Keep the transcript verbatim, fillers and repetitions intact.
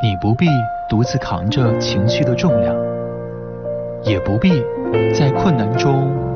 你不必独自扛着情绪的重量，也不必在困难中